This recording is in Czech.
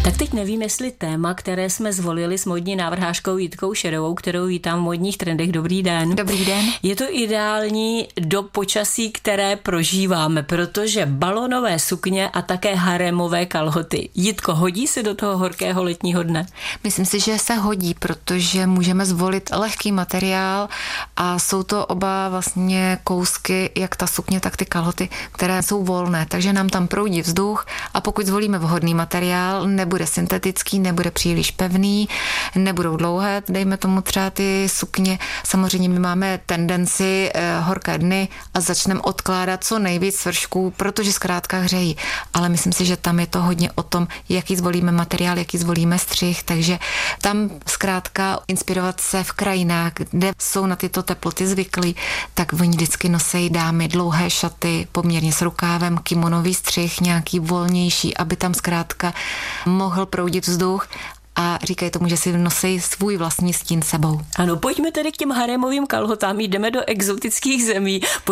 Tak teď nevím, jestli téma, které jsme zvolili s módní návrhářkou Jitkou Šedovou, kterou vítám v Módních trendech. Dobrý den. Dobrý den. Je to ideální do počasí, které prožíváme, protože balonové sukně a také harémové kalhoty. Jitko, hodí se do toho horkého letního dne? Myslím si, že se hodí, protože můžeme zvolit lehký materiál a jsou to oba vlastně kousky, jak ta sukně, tak ty kalhoty, které jsou volné, takže nám tam proudí vzduch a pokud zvolíme vhodný materiál, nebude syntetický, nebude příliš pevný, nebudou dlouhé, dejme tomu třeba ty sukně. Samozřejmě my máme tendenci horké dny a začneme odkládat co nejvíc svršků, protože zkrátka hřejí. Ale myslím si, že tam je to hodně o tom, jaký zvolíme materiál, jaký zvolíme střih, takže tam zkrátka inspirovat se v krajinách, kde jsou na tyto teploty zvyklí, tak oni vždycky nosí dámy dlouhé šaty, poměrně s rukávem, kimonový střih, nějaký volnější, aby tam zkrátka mohl proudit vzduch a říkají tomu, že si nosí svůj vlastní stín sebou. Ano, pojďme tedy k těm harémovým kalhotám, jdeme do exotických zemí.